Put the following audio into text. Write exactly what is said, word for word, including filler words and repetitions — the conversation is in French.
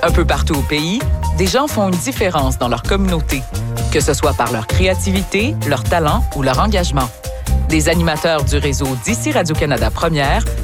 Un peu partout au pays, des gens font une différence dans leur communauté, que ce soit par leur créativité, leur talent ou leur engagement. Des animateurs du réseau d'ici Radio-Canada Première